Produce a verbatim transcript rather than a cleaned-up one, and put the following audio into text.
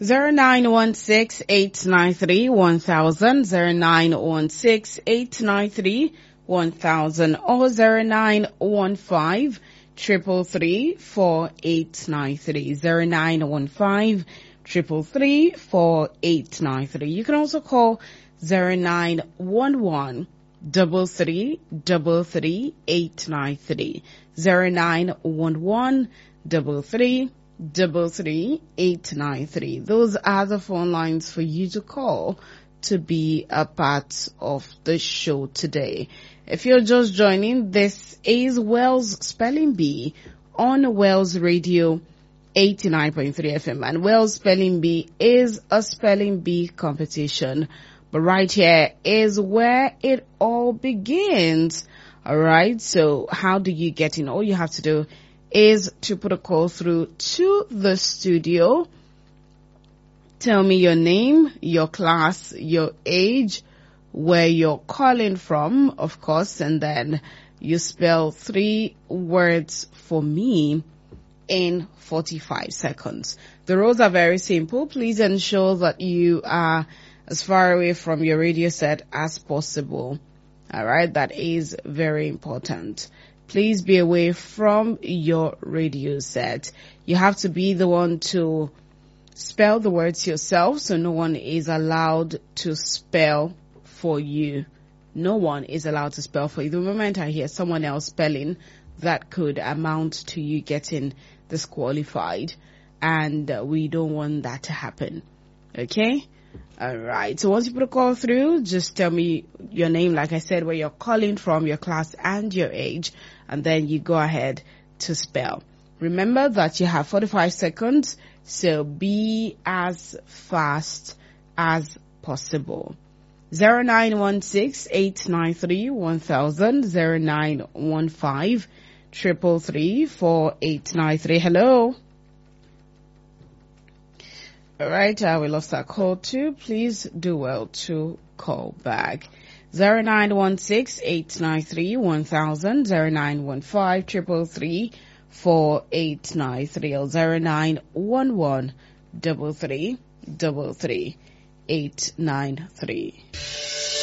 zero nine one six eight nine three one thousand, zero nine one six eight nine three one thousand, or zero nine one five triple three four eight nine three, zero nine one five triple three four eight nine three. You can also call zero nine one one double three double three eight nine three, zero nine one one double three double three eight nine three. Those are the phone lines for you to call to be a part of the show today. If you're just joining, this is Wells Spelling Bee on Wells Radio eighty-nine point three F M, and Wells Spelling Bee is a spelling bee competition, but right here is where it all begins. All right, so how do you get in? All you have to do is to put a call through to the studio. Tell me your name, your class, your age, where you're calling from, of course, and then you spell three words for me in forty-five seconds. The rules are very simple. Please ensure that you are as far away from your radio set as possible. All right, that is very important. Please be away from your radio set. You have to be the one to spell the words yourself, so no one is allowed to spell for you. No one is allowed to spell for you. The moment I hear someone else spelling, that could amount to you getting disqualified, and uh, we don't want that to happen. Okay? All right. So once you put a call through, just tell me your name, like I said, where you're calling from, your class, and your age, and then you go ahead to spell. Remember that you have forty-five seconds, so be as fast as possible. zero nine one six eight nine three one thousand, zero nine one five triple three four eight nine three. Hello. All right, uh, we lost our call too. Please do well to call back. zero nine one six eight nine three one thousand, zero nine one five triple three four eight nine three, or zero nine one one double three double three eight nine three.